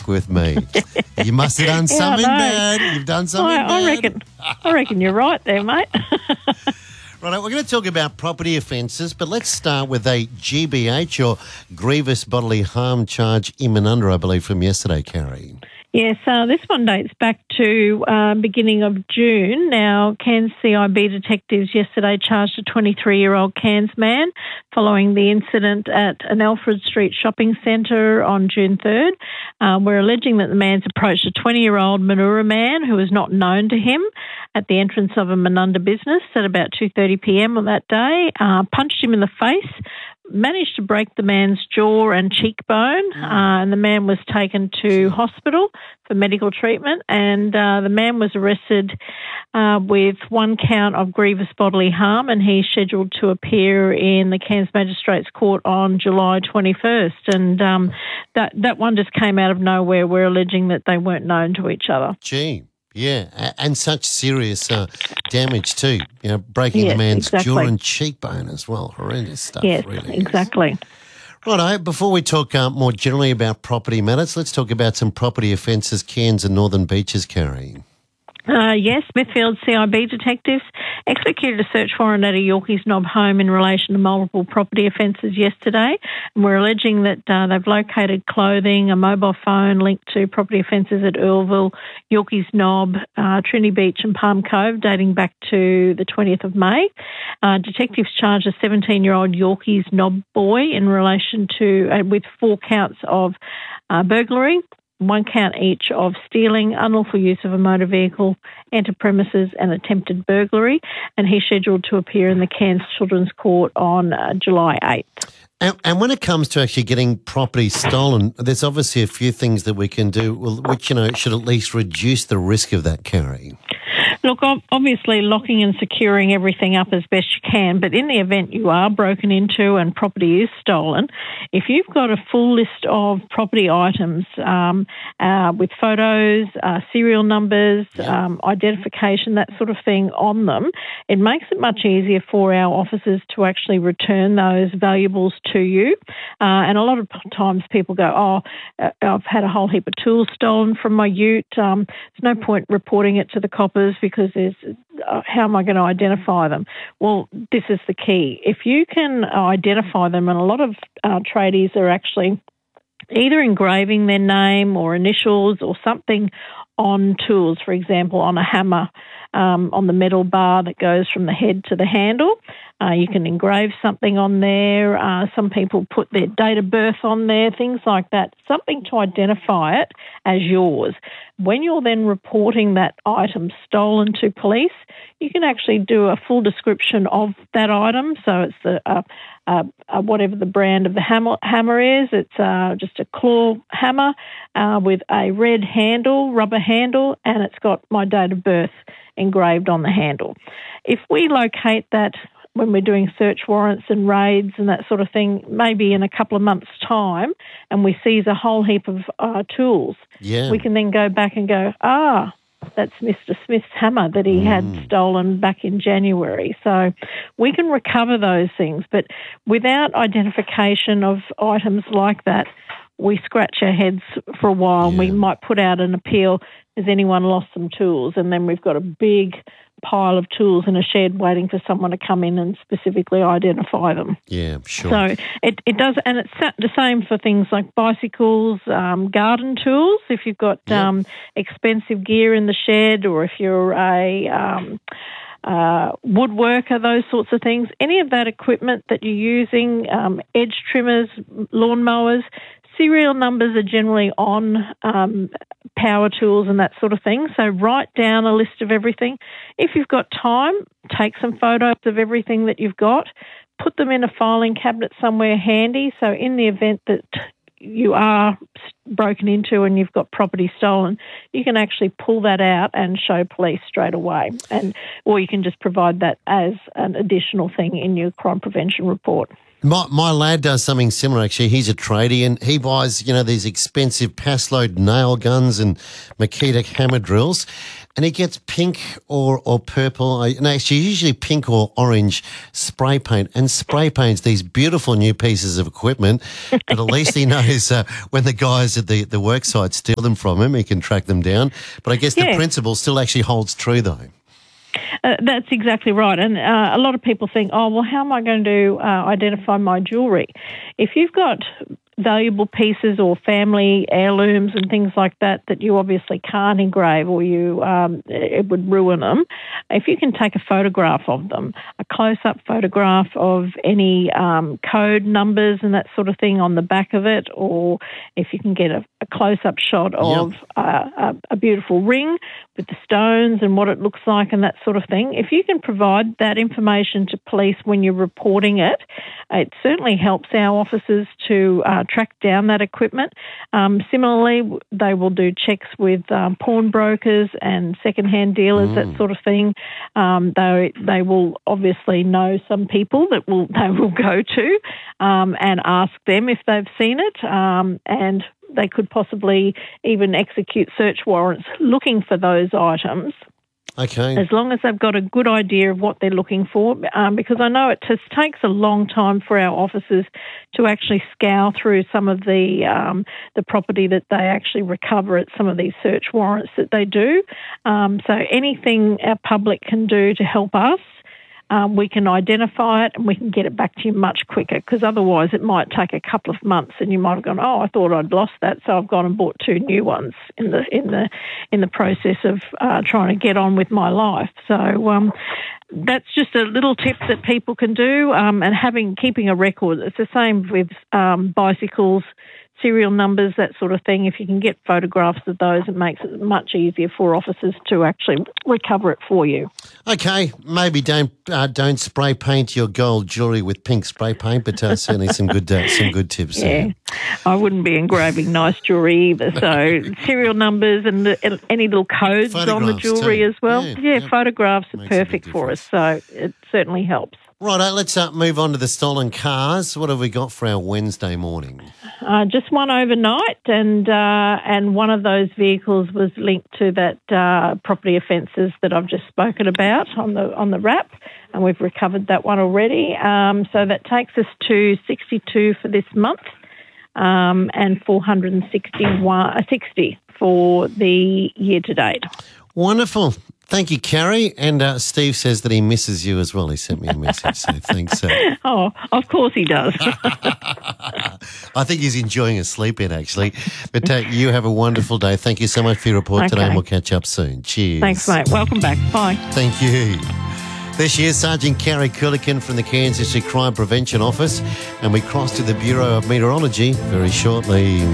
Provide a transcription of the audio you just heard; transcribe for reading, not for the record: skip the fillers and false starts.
laugh with me. You must have done something bad. You've done something bad. I reckon you're right there, mate. Right, we're going to talk about property offences, but let's start with a GBH, or grievous bodily harm charge, in and under, I believe, from yesterday, Carrie. Yes, this one dates back to beginning of June. Now, Cairns CIB detectives yesterday charged a 23-year-old Cairns man following the incident at an Alfred Street shopping centre on June 3rd. We're alleging that the man's approached a 20-year-old Manura man who was not known to him at the entrance of a Menunda business at about 2:30pm on that day, punched him in the face, managed to break the man's jaw and cheekbone, and the man was taken to hospital for medical treatment, and the man was arrested with one count of grievous bodily harm, and he's scheduled to appear in the Cairns Magistrates Court on July 21st. And that one just came out of nowhere. We're alleging that they weren't known to each other. Gee. Yeah, and such serious damage too. You know, breaking the man's jaw and cheekbone as well. Horrendous stuff. Yes, really exactly. Righto, before we talk more generally about property matters, let's talk about some property offences, Cairns and Northern Beaches, Carrie. Yes, Smithfield CIB detectives executed a search warrant at a Yorkeys Knob home in relation to multiple property offences yesterday, and we're alleging that they've located clothing, a mobile phone linked to property offences at Earlville, Yorkeys Knob, Trinity Beach and Palm Cove dating back to the 20th of May. Detectives charged a 17-year-old Yorkeys Knob boy in relation to, with 4 counts of burglary, 1 count each of stealing, unlawful use of a motor vehicle, enter premises and attempted burglary, and he's scheduled to appear in the Cairns Children's Court on July 8th. And when it comes to actually getting property stolen, there's obviously a few things that we can do, which, you know, should at least reduce the risk of that, Carrie. Look, obviously locking and securing everything up as best you can, but in the event you are broken into and property is stolen, if you've got a full list of property items with photos, serial numbers, identification, that sort of thing on them, it makes it much easier for our officers to actually return those valuables to you. And a lot of times people go, I've had a whole heap of tools stolen from my ute. There's no point reporting it to the coppers because how am I going to identify them? Well, this is the key. If you can identify them, and a lot of tradies are actually either engraving their name or initials or something on tools, for example, on a hammer, on the metal bar that goes from the head to the handle. You can engrave something on there. Some people put their date of birth on there, things like that, something to identify it as yours. When you're then reporting that item stolen to police, you can actually do a full description of that item. So it's the whatever the brand of the hammer is. It's just a claw hammer with a red handle, rubber handle, and it's got my date of birth engraved on the handle. If we locate that when we're doing search warrants and raids and that sort of thing, maybe in a couple of months' time, and we seize a whole heap of tools, we can then go back and go, that's Mr. Smith's hammer that he had stolen back in January. So we can recover those things, but without identification of items like that, we scratch our heads for a while and we might put out an appeal, has anyone lost some tools? And then we've got a big pile of tools in a shed waiting for someone to come in and specifically identify them. Yeah, sure. So it does, and it's the same for things like bicycles, garden tools. If you've got expensive gear in the shed, or if you're a woodworker, those sorts of things, any of that equipment that you're using, edge trimmers, lawnmowers, serial numbers are generally on power tools and that sort of thing. So write down a list of everything. If you've got time, take some photos of everything that you've got, put them in a filing cabinet somewhere handy. So in the event that you are broken into and you've got property stolen, you can actually pull that out and show police straight away. Or you can just provide that as an additional thing in your crime prevention report. My lad does something similar, actually. He's a tradie and he buys, these expensive Paslode nail guns and Makita hammer drills, and he gets pink or purple, no, actually usually pink or orange spray paint, and spray paints these beautiful new pieces of equipment. But at least he knows when the guys at the work site steal them from him, he can track them down. But I guess the principle still actually holds true, though. That's exactly right. And a lot of people think, oh, well, how am I going to identify my jewellery? If you've got valuable pieces or family heirlooms and things like that you obviously can't engrave, or it would ruin them, if you can take a photograph of them, a close-up photograph of any code numbers and that sort of thing on the back of it, or if you can get a close-up shot of a beautiful ring with the stones and what it looks like and that sort of thing, if you can provide that information to police when you're reporting it, it certainly helps our officers to track down that equipment. Similarly, they will do checks with pawnbrokers and second-hand dealers, that sort of thing. They will obviously know some people that they will go to and ask them if they've seen it, and they could possibly even execute search warrants looking for those items. Okay. As long as they've got a good idea of what they're looking for, because I know it takes a long time for our officers to actually scour through some of the property that they actually recover at some of these search warrants that they do. So anything our public can do to help us, we can identify it and we can get it back to you much quicker, because otherwise it might take a couple of months and you might have gone, oh, I thought I'd lost that, so I've gone and bought 2 new ones in the process of trying to get on with my life. So that's just a little tip that people can do, and keeping a record. It's the same with bicycles, serial numbers, that sort of thing. If you can get photographs of those, it makes it much easier for officers to actually recover it for you. Okay, maybe don't spray paint your gold jewellery with pink spray paint, but certainly some good tips there. I wouldn't be engraving nice jewellery either. So serial numbers and any little codes on the jewellery as well. Photographs are perfect for us, so it certainly helps. Righto, let's move on to the stolen cars. What have we got for our Wednesday morning? Just one overnight, and one of those vehicles was linked to that property offences that I've just spoken about on the wrap, and we've recovered that one already. So that takes us to 62 for this month, and 460 for the year to date. Wonderful. Thank you, Carrie. And Steve says that he misses you as well. He sent me a message, so thanks. Oh, of course he does. I think he's enjoying a sleep in, actually. But you have a wonderful day. Thank you so much for your report today, and we'll catch up soon. Cheers. Thanks, mate. Welcome back. Bye. Thank you. There she is, Sergeant Carrie Coolican from the Cairns District Crime Prevention Office, and we cross to the Bureau of Meteorology very shortly.